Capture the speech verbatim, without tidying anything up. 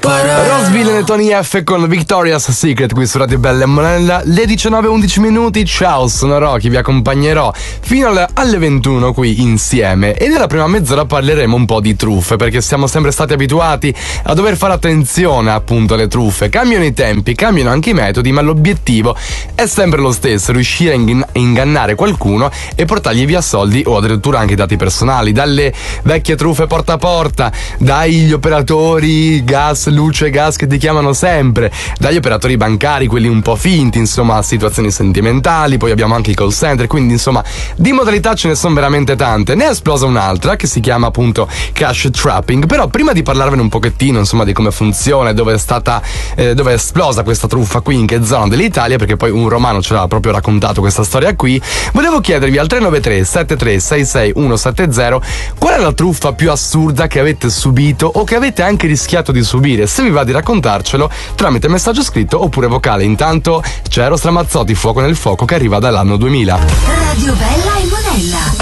Roseville e Tony F con Victoria's Secret qui su Radio Bella e Monella. Le diciannove e undici minuti. Ciao, sono Rocky, vi accompagnerò fino alle, alle ventuno qui insieme. E nella prima mezz'ora parleremo un po' di truffe, perché siamo sempre stati abituati a dover fare attenzione appunto alle truffe. Cambiano i tempi, cambiano anche i metodi, ma l'obiettivo è sempre lo stesso: riuscire a ing- ingannare qualcuno e portargli via soldi o addirittura anche dati personali. Dalle vecchie truffe porta a porta, dagli operatori gas, luce, gas che ti chiamano sempre, dagli operatori bancari, quelli un po' finti, insomma, situazioni sentimentali. Poi abbiamo anche i call center, quindi insomma di modalità ce ne sono veramente tante. Ne è esplosa un'altra che si chiama appunto cash trapping. Però prima di parlarvene un pochettino insomma di come funziona e dove è stata eh, dove è esplosa questa truffa qui, in che zona dell'Italia, perché poi un romano ce l'ha proprio raccontato questa storia qui, volevo chiedervi al tre nove tre sette tre sei sei uno sette zero qual è la truffa più assurda che avete subito o che avete anche rischiato di subire. Se vi va di raccontarcelo tramite messaggio scritto oppure vocale. Intanto c'è Eros Ramazzotti, Fuoco nel fuoco, che arriva dall'anno duemila. Radio Bella e Monella.